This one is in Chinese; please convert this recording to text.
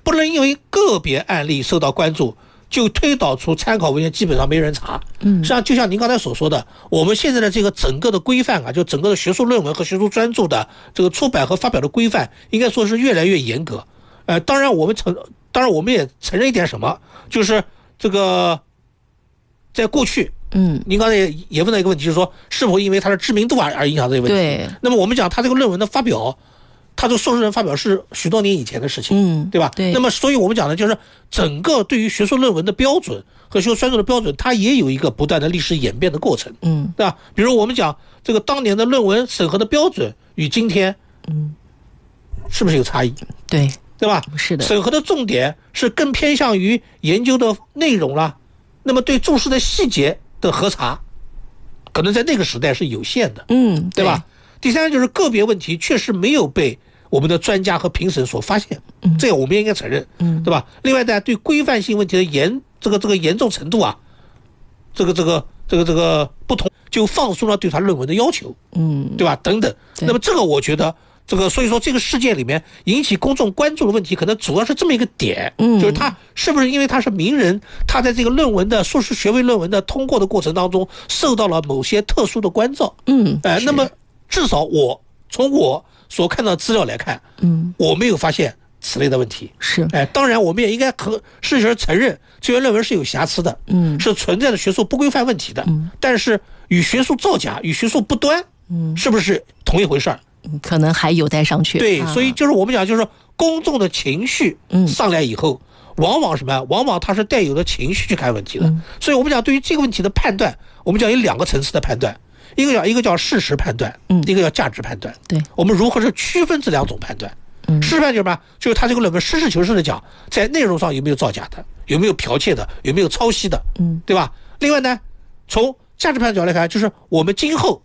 不能因为个别案例受到关注，就推导出参考文献基本上没人查。实际上就像您刚才所说的，我们现在的这个整个的规范啊，就整个的学术论文和学术专著的这个出版和发表的规范，应该说是越来越严格。当然我们也承认一点什么，就是这个在过去，您刚才也问到一个问题，就是说是否因为它的知名度而影响这个问题。 对。 那么我们讲它这个论文的发表，它这个硕士论文发表是许多年以前的事情，对吧？ 对。 那么所以我们讲的就是整个对于学术论文的标准和学术专著的标准，它也有一个不断的历史演变的过程，对吧？比如我们讲这个当年的论文审核的标准与今天，是不是有差异？对吧？ 是的。 审核的重点是更偏向于研究的内容了，那么对重视的细节的核查，可能在那个时代是有限的，对吧？第三就是个别问题确实没有被我们的专家和评审所发现，这个我们也应该承认，对吧？另外呢，对规范性问题的这个严重程度啊，这个不同，就放松了对他论文的要求，对吧？等等。那么这个我觉得。所以说这个事件里面引起公众关注的问题，可能主要是这么一个点，就是他是不是因为他是名人，他在这个论文的硕士学位论文的通过的过程当中受到了某些特殊的关照，那么至少从我所看到的资料来看，我没有发现此类的问题。当然我们也应该事实承认这篇论文是有瑕疵的，是存在的学术不规范问题的，但是与学术造假与学术不端，是不是同一回事儿？ 可能还有待商榷。 对，所以就是我们讲，就是公众的情绪上来以后，往往它是带有的情绪去看问题的。所以我们讲对于这个问题的判断，我们讲有两个层次的判断，一个叫事实判断，一个叫价值判断。 对， 我们如何是区分这两种判断？事实判断就是什么？就是他这个论文实事求是的讲，在内容上有没有造假的，有没有剽窃的，有没有抄袭的，对吧？另外呢，从价值判断角度来看，就是我们今后